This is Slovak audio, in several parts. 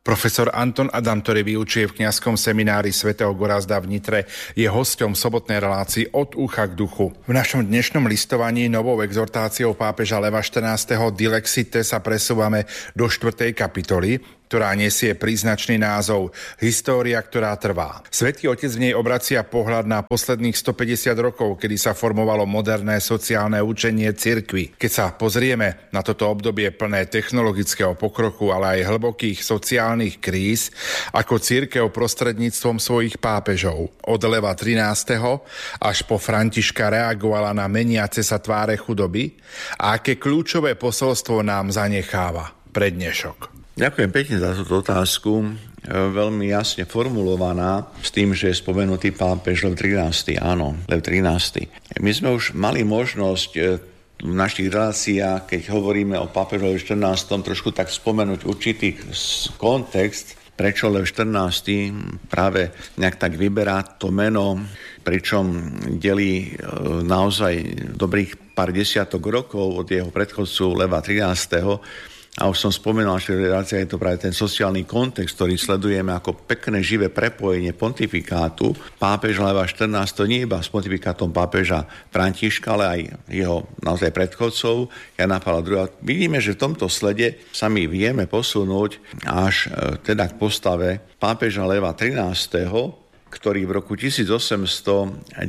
Profesor Anton Adam, ktorý vyučuje v kňazskom seminári svätého Gorazda v Nitre, je hosťom sobotnej relácii Od ucha k duchu. V našom dnešnom listovaní novou exhortáciou pápeža Leva XIV. Dilexite sa presúvame do 4. kapitoly, ktorá nesie príznačný názov História, ktorá trvá. Svätý Otec v nej obracia pohľad na posledných 150 rokov, kedy sa formovalo moderné sociálne učenie cirkvi. Keď sa pozrieme na toto obdobie plné technologického pokroku, ale aj hlbokých sociálnych kríz, ako cirkev prostredníctvom svojich pápežov od Leva XIII. Až po Františka reagovala na meniace sa tváre chudoby a aké kľúčové posolstvo nám zanecháva pre dnešok. Ďakujem pekne za túto otázku, veľmi jasne formulovaná, s tým, že je spomenutý pápež Lev XIII. Áno, Lev XIII. My sme už mali možnosť v našich reláciách, keď hovoríme o pápežovi XIV, trošku tak spomenúť určitý kontext, prečo Lev XIV práve nejak tak vyberá to meno, pričom delí naozaj dobrých pár desiatok rokov od jeho predchodcu Leva XIII. A už som spomenul, že relácia je to práve ten sociálny kontext, ktorý sledujeme ako pekné živé prepojenie pontifikátu pápeža Leva XIV. Nie iba s pontifikátom pápeža Františka, ale aj jeho naozaj predchodcov Jana Pavla II. Vidíme, že v tomto slede sa my vieme posunúť až teda k postave pápeža Leva XIII., ktorý v roku 1891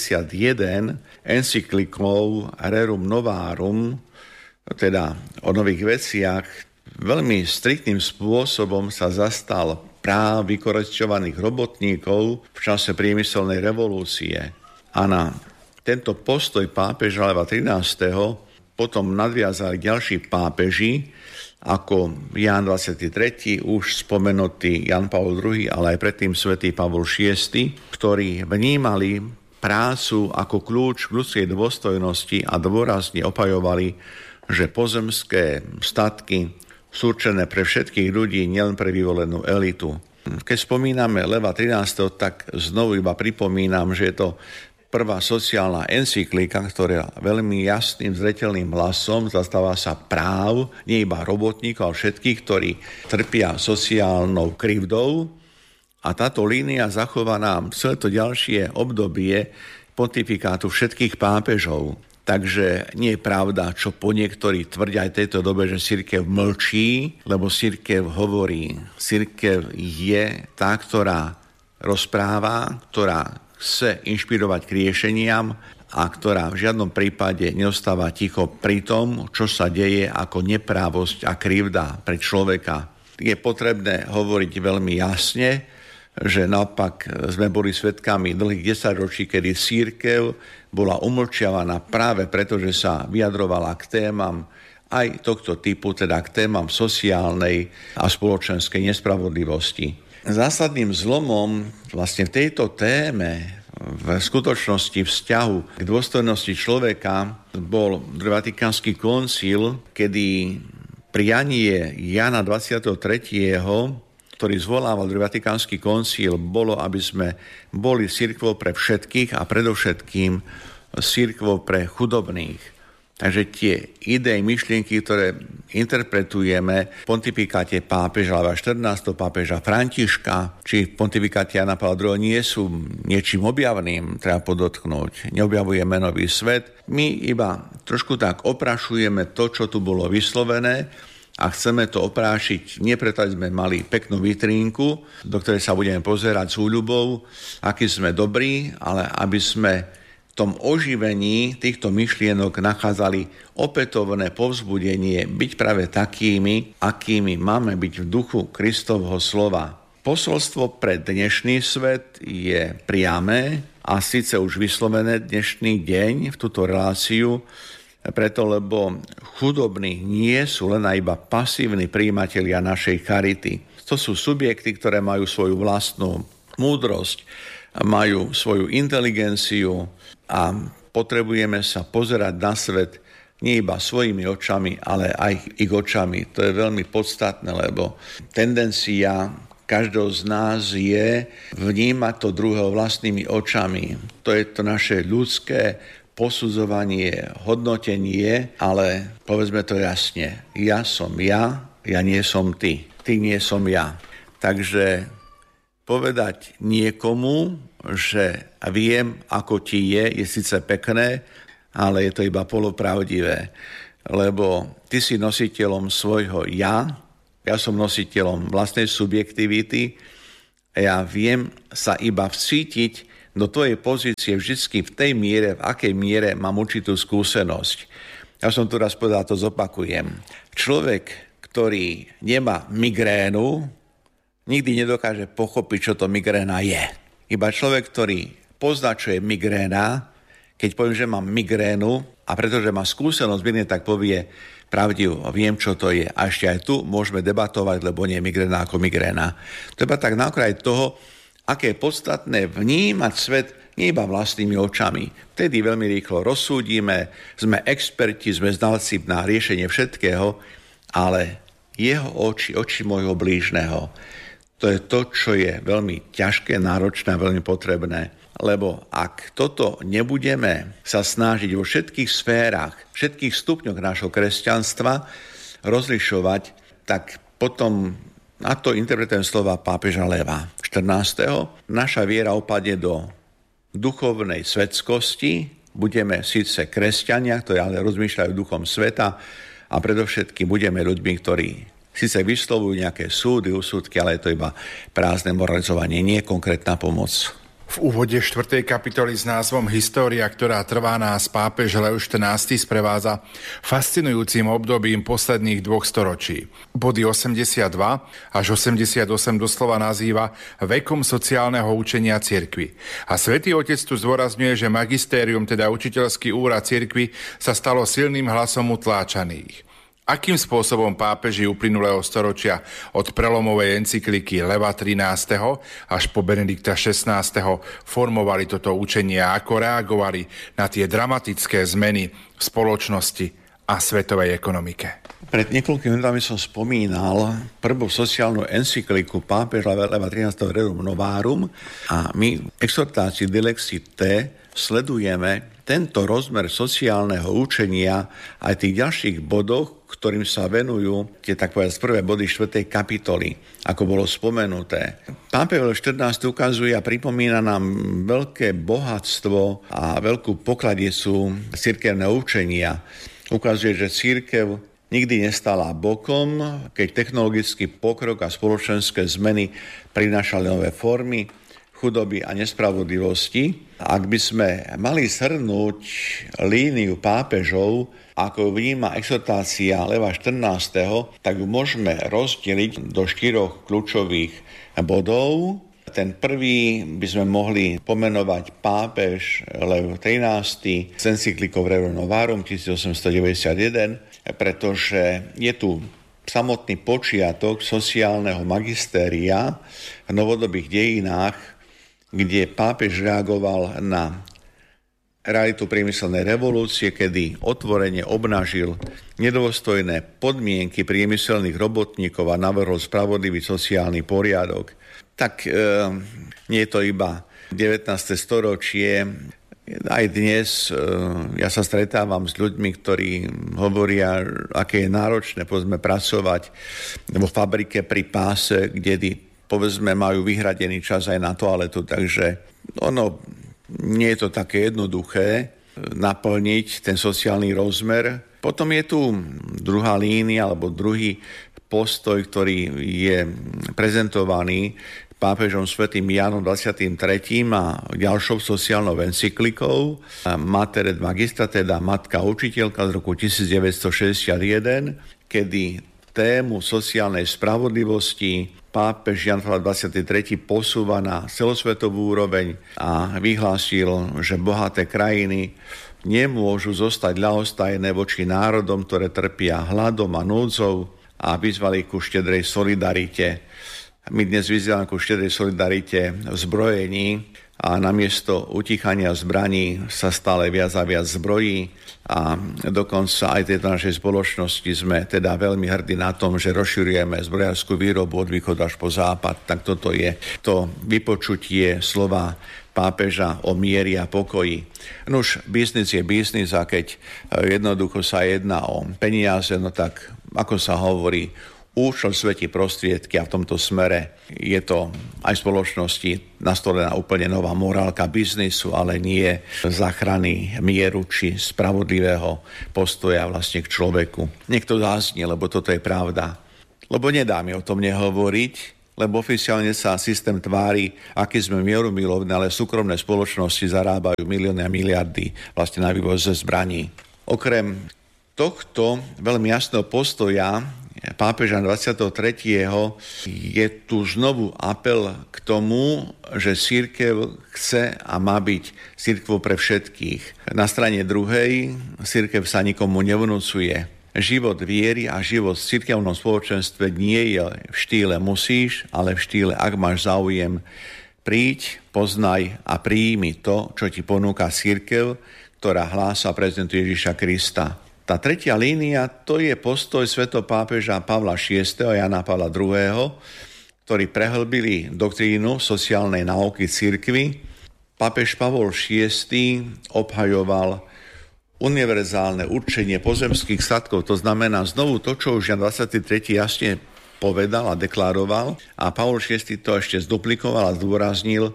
encyklikou Rerum Novarum, teda o nových veciach, veľmi striktným spôsobom sa zastal práv vykorisťovaných robotníkov v čase priemyselnej revolúcie. A na tento postoj pápeža Leva XIII. Potom nadviazali ďalší pápeži, ako Ján 23., už spomenutý Jan Pavol II., ale aj predtým svätý Pavol VI., ktorí vnímali prácu ako kľúč k ľudskej dôstojnosti a dôrazne opajovali, že pozemské statky sú určené pre všetkých ľudí, nielen pre vyvolenú elitu. Keď spomíname Leva XIII., tak znovu iba pripomínam, že je to prvá sociálna encyklika, ktorá veľmi jasným, zreteľným hlasom zastáva sa práv, nie iba robotníkov, ale všetkých, ktorí trpia sociálnou krivdou. A táto línia zachová nám celé to ďalšie obdobie pontifikátu všetkých pápežov. Takže nie je pravda, čo po niektorí tvrdia aj v tejto dobe, že cirkev mlčí, lebo cirkev hovorí. Cirkev je tá, ktorá rozpráva, ktorá chce inšpirovať k riešeniam a ktorá v žiadnom prípade neostáva ticho pri tom, čo sa deje ako neprávosť a krivda pre človeka. Je potrebné hovoriť veľmi jasne, že naopak sme boli svedkami dlhých 10 ročí, kedy cirkev bola umlčiavaná práve preto, že sa vyjadrovala k témam aj tohto typu, teda k témam sociálnej a spoločenskej nespravodlivosti. Zásadným zlomom vlastne v tejto téme v skutočnosti vzťahu k dôstojnosti človeka bol Vatikánsky koncil, kedy prianie Jana 23., ktorý zvolával Vatikánsky koncil, bolo, aby sme boli cirkvou pre všetkých a predovšetkým cirkvou pre chudobných. Takže tie idei, myšlienky, ktoré interpretujeme v pontifikáte pápeža Leva XIV., pápeža Františka, či v pontifikáte Jana Pavla II. Nie sú niečím objavným, treba podotknúť. Neobjavujeme nový svet. My iba trošku tak oprašujeme to, čo tu bolo vyslovené, a chceme to oprášiť nie preto, aby sme mali peknú vitrínku, do ktorej sa budeme pozerať s úľubou, aký sme dobrí, ale aby sme v tom oživení týchto myšlienok nachádzali opätovné povzbudenie byť práve takými, akými máme byť v duchu Kristovho slova. Posolstvo pre dnešný svet je priame a síce už vyslovené dnešný deň v túto reláciu, preto, lebo chudobní nie sú len iba pasívni prijímatelia našej charity. To sú subjekty, ktoré majú svoju vlastnú múdrosť, majú svoju inteligenciu a potrebujeme sa pozerať na svet nie iba svojimi očami, ale aj ich očami. To je veľmi podstatné, lebo tendencia každého z nás je vnímať to druhého vlastnými očami. To je to naše ľudské posudzovanie, hodnotenie, ale povedzme to jasne. Ja som ja nie som ty. ty nie som ja. Takže povedať niekomu, že viem, ako ti je síce pekné, ale je to iba polopravdivé. Lebo ty si nositeľom svojho ja som nositeľom vlastnej subjektivity a ja viem sa iba vcítiť do tvojej pozície vždy v tej miere, v akej miere mám určitú skúsenosť. Ja som tu raz povedal, to zopakujem. Človek, ktorý nemá migrénu, nikdy nedokáže pochopiť, čo to migréna je. Iba človek, ktorý pozná, čo je migréna, keď poviem, že mám migrénu a pretože má skúsenosť, tak povie pravdivo, viem, čo to je. A ešte aj tu môžeme debatovať, lebo nie je migréna ako migréna. To je tak na okraj toho, aké je podstatné vnímať svet nie iba vlastnými očami. Vtedy veľmi rýchlo rozsúdime, sme experti, sme znalci na riešenie všetkého, ale jeho oči môjho blížneho, to je to, čo je veľmi ťažké, náročné a veľmi potrebné. Lebo ak toto nebudeme sa snažiť vo všetkých sférach, všetkých stupňoch nášho kresťanstva rozlišovať, tak potom, na to interpretujem slova pápeža Leva 14. Naša viera opadne do duchovnej svetskosti, budeme síce kresťania, ktorí ale rozmýšľajú duchom sveta a predovšetkým budeme ľuďmi, ktorí síce vyslovujú nejaké súdy, úsudky, ale je to iba prázdne moralizovanie, nie konkrétna pomoc. V úvode 4. kapitoly s názvom História, ktorá trvá, nás pápež Leo XIV sprevádza fascinujúcim obdobím posledných 2 storočí. Body 82 až 88 doslova nazýva vekom sociálneho učenia cirkvi. A Svätý Otec tu zdôrazňuje, že magistérium, teda učiteľský úrad cirkvi, sa stalo silným hlasom utláčaných. Akým spôsobom pápeži uplynulého storočia od prelomovej encykliky Leva XIII. Až po Benedikta XVI. Formovali toto učenie a ako reagovali na tie dramatické zmeny v spoločnosti a svetovej ekonomike? Pred niekoľkými minútami som spomínal prvú sociálnu encykliku pápeža Leva XIII. Rerum Novarum a my v exhortácii Dilexite sledujeme tento rozmer sociálneho učenia aj tých ďalších bodoch, ktorým sa venujú tie tak povedať prvé body 4. kapitoly, ako bolo spomenuté. Pápež Leo XIV. Ukazuje a pripomína nám veľké bohatstvo a veľkú pokladicu cirkevného učenia. Ukazuje, že cirkev nikdy nestala bokom, keď technologický pokrok a spoločenské zmeny prinášali nové formy chudoby a nespravodlivosti. Ak by sme mali zhrnúť líniu pápežov, ako vníma exhortácia Leva XIV., tak ju môžeme rozdeliť do 4 kľúčových bodov. Ten prvý by sme mohli pomenovať pápež Leo XIII s encyklikou Rerum Novarum 1891, pretože je tu samotný počiatok sociálneho magistéria v novodobých dejinách, kde pápež reagoval na realitu priemyselnej revolúcie, kedy otvorene obnažil nedôstojné podmienky priemyselných robotníkov a navrhol spravodlivý sociálny poriadok. Tak nie je to iba 19. storočie. Aj dnes ja sa stretávam s ľuďmi, ktorí hovoria, aké je náročné povedzme pracovať vo fabrike pri páse, kde povedzme majú vyhradený čas aj na toaletu, takže ono nie je to také jednoduché naplniť ten sociálny rozmer. Potom je tu druhá línia alebo druhý postoj, ktorý je prezentovaný pápežom svätým Jánom 23. a ďalšou sociálnou encyklikou Mater et Magistra, teda Matka učiteľka z roku 1961, kedy tému sociálnej spravodlivosti pápež Jan Pavel 23. posúva na celosvetovú úroveň a vyhlásil, že bohaté krajiny nemôžu zostať ľahostajné voči národom, ktoré trpia hladom a núdzou, a vyzvali ku štedrej solidarite. My dnes vyzývame ku štedrej solidarite v zbrojení a namiesto utichania zbraní sa stále viac a viac zbrojí a dokonca aj tejto našej spoločnosti sme teda veľmi hrdí na tom, že rozširujeme zbrojárskú výrobu od východu až po západ. Tak toto je to vypočutie slova pápeža o mieri a pokoji. Nuž, biznis je biznis a keď jednoducho sa jedná o peniaze, no tak ako sa hovorí, účel svätí prostriedky a v tomto smere je to aj v spoločnosti nastolená úplne nová morálka biznisu, ale nie záchrany mieru či spravodlivého postoja vlastne k človeku. Niekto záznie, lebo toto je pravda. Lebo nedá mi o tom nehovoriť, lebo oficiálne sa systém tvári, aký sme mierumilovní, ale súkromné spoločnosti zarábajú milióny a miliardy vlastne na vývoze zbraní. Okrem tohto veľmi jasného postoja pápeža 23. je tu znovu apel k tomu, že cirkev chce a má byť cirkvou pre všetkých. Na strane druhej cirkev sa nikomu nevnúcuje. Život viery a život v cirkevnom spoločenstve nie je v štýle musíš, ale v štýle ak máš záujem, príď, poznaj a príjmi to, čo ti ponúka cirkev, ktorá hlása prezentu Ježiša Krista. Tá tretia línia, to je postoj svätopápeža Pavla VI. A Jana Pavla II., ktorí prehlbili doktrínu sociálnej náuky cirkvi. Pápež Pavol VI. Obhajoval univerzálne určenie pozemských statkov, to znamená znovu to, čo už Jan 23. jasne povedal a deklaroval. A Pavol VI. To ešte zduplikoval a zdôraznil,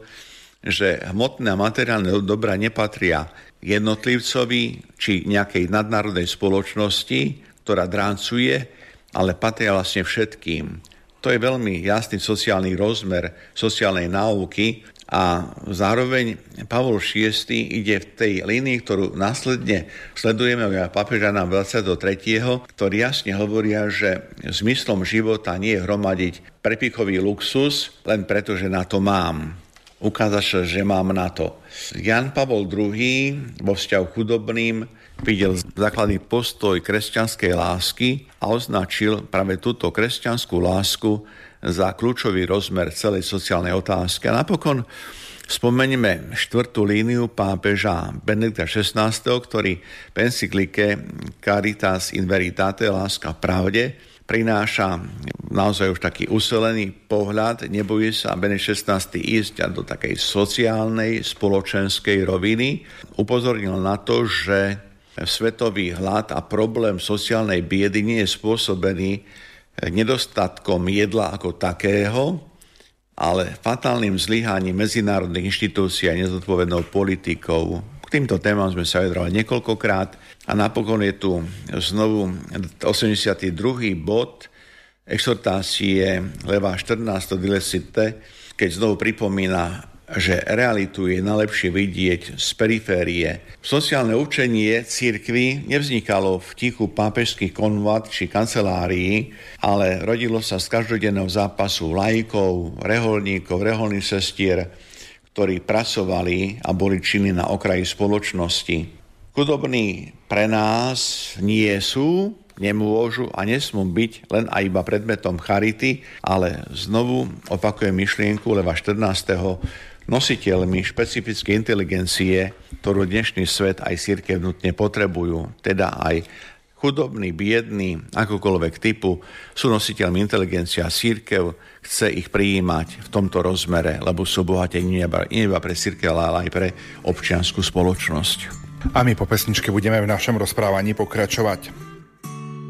že hmotné a materiálne dobrá nepatria jednotlivcovi či nejakej nadnárodnej spoločnosti, ktorá dráncuje, ale patria vlastne všetkým. To je veľmi jasný sociálny rozmer sociálnej náuky a zároveň Pavol VI. Ide v tej línii, ktorú následne sledujeme od pápeža 23., ktorý jasne hovoria, že zmyslom života nie je hromadiť prepichový luxus, len preto, že na to mám. Ukázať sa, že mám na to. Jan Pavol II. Vo vzťahu chudobným videl základný postoj kresťanskej lásky a označil práve túto kresťanskú lásku za kľúčový rozmer celej sociálnej otázky. A napokon spomeňme štvrtú líniu pápeža Benedikta XVI., ktorý v encyklike Caritas in Veritate, láska v pravde, prináša naozaj už taký uselený pohľad, nebojí sa Benedikt XVI. Ísť do takej sociálnej, spoločenskej roviny. Upozornil na to, že svetový hlad a problém sociálnej biedy nie je spôsobený nedostatkom jedla ako takého, ale fatálnym zlyhaním medzinárodných inštitúcií a nezodpovednou politikou. K týmto témam sme sa vyjadrovali niekoľkokrát a napokon je tu znovu 82. bod exhortácie Leva XIV. Dilecite, keď znovu pripomína, že realitu je najlepšie vidieť z periférie. Sociálne učenie cirkvi nevznikalo v tichu pápežských konvát či kancelárií, ale rodilo sa z každodenného zápasu laikov, reholníkov, reholných sestier, ktorí pracovali a boli činní na okraji spoločnosti. Chudobní pre nás nie sú, nemôžu a nesmú byť len a iba predmetom charity, ale znovu opakujem myšlienku Leva XIV. Nositeľmi špecifickej inteligencie, ktorú dnešný svet aj cirkev nutne potrebujú, teda aj chudobní, biední, akokoľvek typu, sú nositeľmi inteligencia a cirkev chce ich prijímať v tomto rozmere, lebo sú bohatení nie iba pre cirkev, ale aj pre občiansku spoločnosť. A my po pesničke budeme v našom rozprávaní pokračovať.